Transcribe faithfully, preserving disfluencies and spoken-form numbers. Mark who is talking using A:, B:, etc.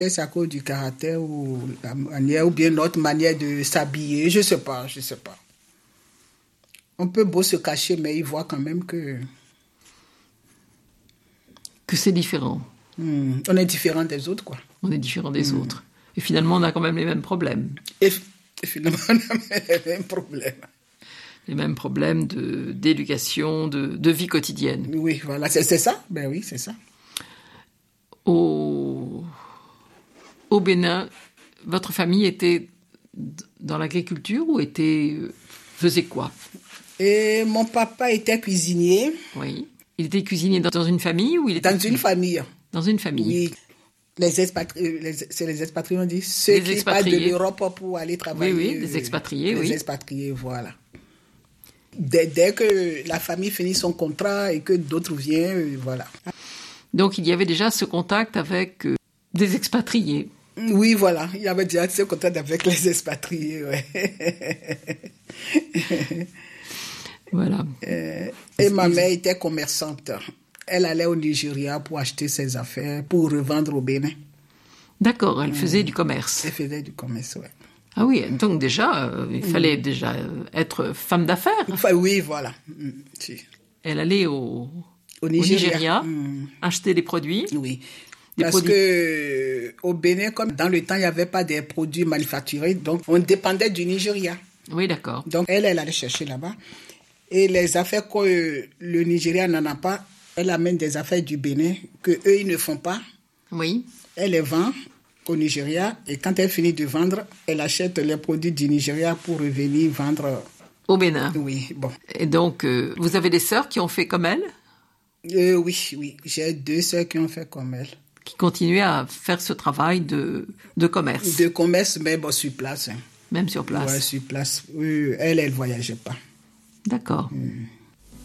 A: C'est à cause du caractère ou la manière, ou bien notre manière de s'habiller, je ne sais pas, je ne sais pas. On peut beau se cacher, mais ils voient quand même que...
B: Que c'est différent.
A: Hmm, on est différent des autres, quoi.
B: On est différent des
A: Hmm.
B: autres. Et finalement, on a quand même les mêmes problèmes.
A: Et, et finalement, on a les mêmes problèmes.
B: Les mêmes problèmes de, d'éducation, de, de vie quotidienne.
A: Oui, voilà, c'est, c'est ça. Ben oui, c'est ça.
B: Au, au Bénin, votre famille était dans l'agriculture ou était, faisait quoi?
A: Et mon papa était cuisinier.
B: Oui. Il était cuisinier dans une famille ou il était
A: Dans une famille.
B: Dans une famille.
A: Oui. Les expatriés, les, c'est les expatriés, on dit, ceux
B: les
A: qui
B: expatriés.
A: partent de l'Europe pour aller travailler.
B: Oui, oui, des expatriés,
A: les
B: oui.
A: Les expatriés, voilà. Dès, dès que la famille finit son contrat et que d'autres viennent, voilà.
B: Donc il y avait déjà ce contact avec euh, des expatriés.
A: Oui, voilà. Il y avait déjà ce contact avec les expatriés, ouais.
B: Voilà.
A: Euh, et ma mère était commerçante. Elle allait au Nigeria pour acheter ses affaires, pour revendre au Bénin.
B: D'accord, elle faisait mmh. du commerce.
A: Elle faisait du commerce, oui.
B: Ah oui, donc déjà, euh, il mmh. fallait déjà être femme d'affaires.
A: Enfin, oui, voilà. Mmh, si.
B: Elle allait au,
A: au Nigeria,
B: au Nigeria
A: mmh.
B: acheter des produits.
A: Oui.
B: Des
A: Parce
B: produits.
A: que au Bénin, comme dans le temps, il n'y avait pas de produits manufacturés, donc on dépendait du Nigeria.
B: Oui, d'accord.
A: Donc elle, elle allait chercher là-bas. Et les affaires que le Nigeria n'en a pas, elle amène des affaires du Bénin que eux ils ne font pas.
B: Oui.
A: Elle les vend au Nigeria et quand elle finit de vendre, elle achète les produits du Nigeria pour revenir vendre
B: au Bénin.
A: Oui, bon.
B: Et donc, euh, vous avez des sœurs qui ont fait comme elle?
A: euh, Oui, oui. J'ai deux sœurs qui ont fait comme elle.
B: Qui continuaient à faire ce travail de, de commerce.
A: De commerce, mais bon, sur place. Hein.
B: Même sur place.
A: Oui, sur place. Oui, elle, elle ne voyageait pas.
B: D'accord. Mmh.